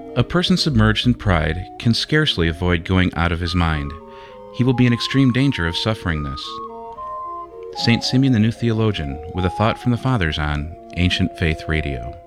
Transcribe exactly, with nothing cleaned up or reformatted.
A person submerged in pride can scarcely avoid going out of his mind. He will be in extreme danger of suffering this. Saint Simeon the New Theologian, with a thought from the Fathers on Ancient Faith Radio.